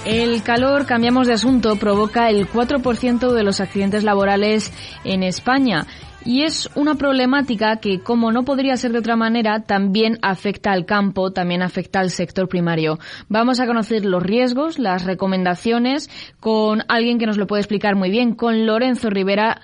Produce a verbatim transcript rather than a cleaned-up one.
El calor, cambiamos de asunto, provoca el cuatro por ciento de los accidentes laborales en España. Y es una problemática que, como no podría ser de otra manera, también afecta al campo, también afecta al sector primario. Vamos a conocer los riesgos, las recomendaciones, con alguien que nos lo puede explicar muy bien, con Lorenzo Rivera,